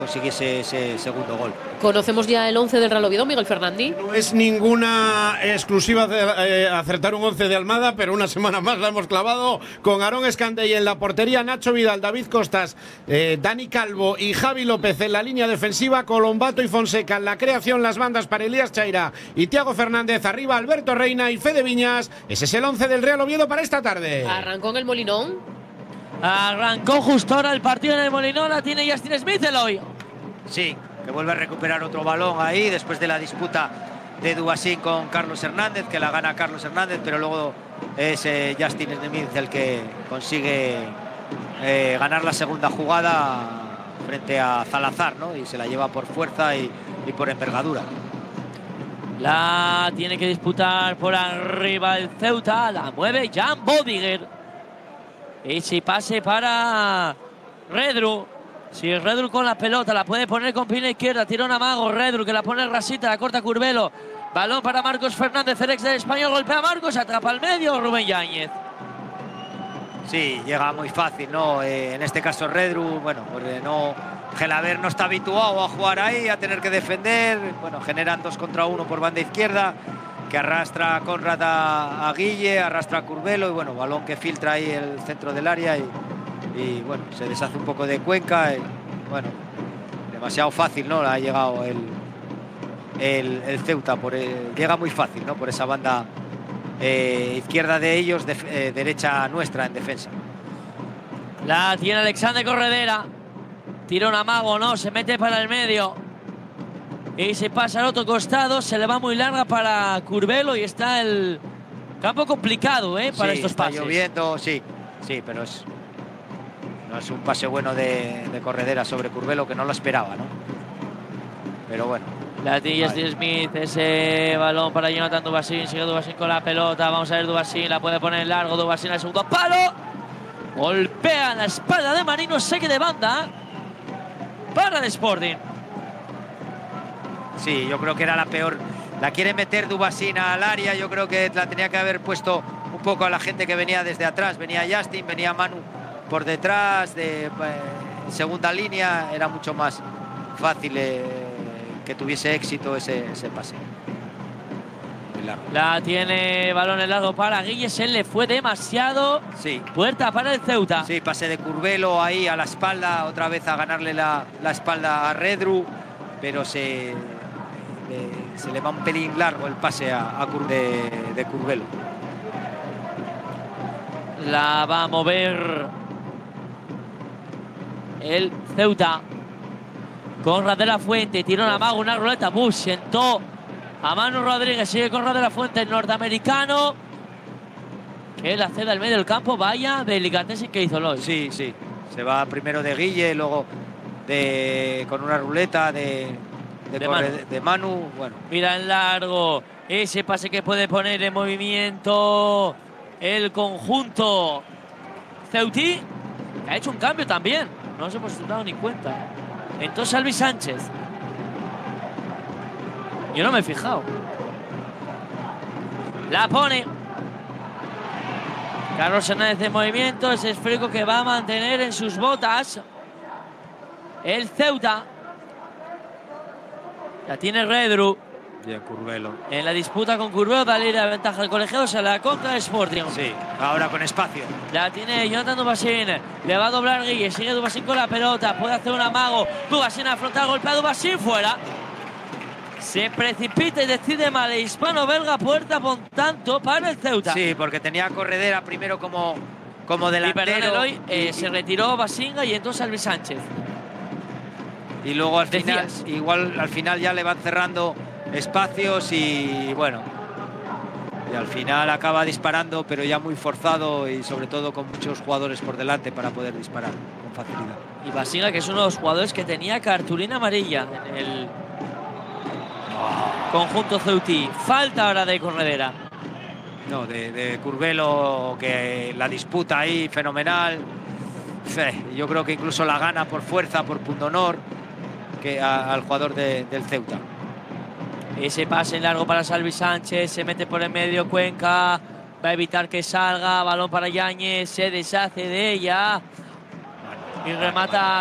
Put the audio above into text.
consiguiese ese segundo gol. ¿Conocemos ya el 11 del Real Oviedo, Miguel Fernández? No es ninguna exclusiva acertar un 11 de Almada, pero una semana más la hemos clavado con Aarón Escandell en la portería, Nacho Vidal, David Costas, Dani Calvo y Javi López en la línea defensiva, Colombato y Fonseca en la creación, las bandas para Elías Chaira y Thiago Fernández, arriba Alberto Reina y Fede Viñas. Ese es el 11 del Real Oviedo para esta tarde. Arrancó en el Molinón. Arrancó justo ahora el partido en el Molinón, la tiene Justin Smith hoy. Sí, que vuelve a recuperar otro balón ahí después de la disputa de Dubasín con Carlos Hernández, que la gana Carlos Hernández, pero luego es Justin Smith el que consigue ganar la segunda jugada frente a Salazar, ¿no? Y se la lleva por fuerza y por envergadura. La tiene que disputar por arriba el Ceuta, la mueve Jan Bodiger. Y si pase para Redru. Si Redru con la pelota, la puede poner con pierna izquierda, tira un amago, Redru que la pone Rasita, la corta Curbelo. Balón para Marcos Fernández, el ex del Español, golpea a Marcos, atrapa al medio Rubén Yáñez. Sí, llega muy fácil, ¿no? En este caso Redru, bueno, pues no, Gelaber no está habituado a jugar ahí, a tener que defender. Bueno, generan 2 contra 1 por banda izquierda, que arrastra a Conrad a Guille, arrastra a Curbelo y bueno, balón que filtra ahí el centro del área y bueno, se deshace un poco de Cuenca y bueno, demasiado fácil, ¿no? Ha llegado el Ceuta, llega muy fácil, ¿no? Por esa banda izquierda de ellos, derecha nuestra en defensa. La tiene Alexander Corredera, tira un amago, ¿no? Se mete para el medio y se pasa al otro costado, se le va muy larga para Curbelo y está el campo complicado, para estos pases. Está lloviendo, sí, pero no es un pase bueno de Corredera sobre Curbelo, que no lo esperaba, ¿no? Pero bueno. La tiene Justin Smith, ese balón para Jonathan Dubasín, sigue Dubasín con la pelota, vamos a ver Dubasín, la puede poner en largo, Dubasín al segundo palo, golpea la espalda de Marino, saque de banda para el Sporting. Sí, yo creo que era la peor, la quiere meter Dubasín al área, yo creo que la tenía que haber puesto un poco a la gente que venía desde atrás, venía Justin, venía Manu por detrás, de segunda línea, era mucho más fácil que tuviese éxito ese pase. La tiene balón en largo para Guille, se le fue demasiado. Sí. Puerta para el Ceuta. Sí, pase de Curbelo ahí a la espalda, otra vez a ganarle la espalda a Redru, pero se le va un pelín largo el pase de Curbelo. La va a mover el Ceuta. Conrad de la Fuente, tiró una mago, una ruleta, sentó a Manu Rodríguez, sigue Conrad de la Fuente, el norteamericano, que la cede al medio del campo. Vaya delicatessen que hizo Loy. Sí, se va primero de Guille, luego con una ruleta de Manu. Bueno. Mira en largo, ese pase que puede poner en movimiento el conjunto ceutí, que ha hecho un cambio también, no nos hemos dado ni cuenta. Entonces Albi Sánchez. Yo no me he fijado. La pone Carlos Hernández de movimiento. Ese esférico que va a mantener en sus botas el Ceuta. La tiene Redru. Bien, Curbelo. En la disputa con Curbelo, dale la ventaja al colegiado, se la contra el Sporting. Sí, ahora con espacio. La tiene Jonathan Dubasín, le va a doblar Guille, sigue Dubasín con la pelota, puede hacer un amago. Dubasín afronta, golpea a Dubasín, fuera. Se precipita y decide mal el hispano-belga, puerta por tanto para el Ceuta. Sí, porque tenía Corredera primero como delantero. Y perdón, Eloy, se retiró Basinga y entonces Albi Sánchez. Y luego al final ya le van cerrando espacios y bueno, y al final acaba disparando, pero ya muy forzado y sobre todo con muchos jugadores por delante para poder disparar con facilidad. Y Basinga, que es uno de los jugadores que tenía cartulina amarilla en el conjunto ceutí. Falta ahora de Corredera. No, de Curbelo, que la disputa ahí fenomenal. Yo creo que incluso la gana por fuerza, por pundonor, al jugador del Ceuta. Ese pase largo para Salvi Sánchez, se mete por el medio Cuenca, va a evitar que salga, balón para Yáñez, se deshace de ella y remata